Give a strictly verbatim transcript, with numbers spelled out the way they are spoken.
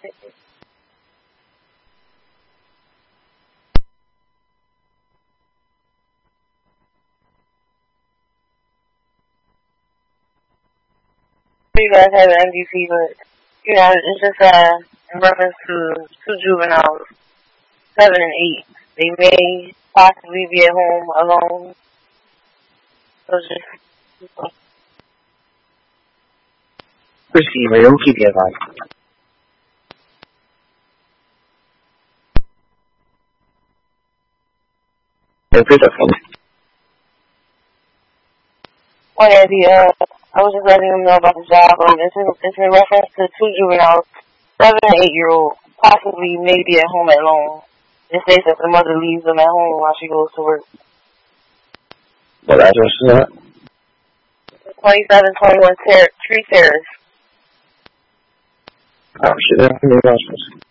You guys have an M D P, but you know, it's just uh, in reference to two juveniles, seven and eight. They may possibly be at home alone. So just Receiver, don't keep you advised. Yeah, please don't phone. Oh yeah, the uh, I was just letting them know about the job. Um, it's in, it's in reference to two juveniles, seven and eight year old, possibly maybe at home alone. It states that the mother leaves them at home while she goes to work. What address is that? twenty-seven twenty-one ter- Tree Terrace. Oh shit, that's the address.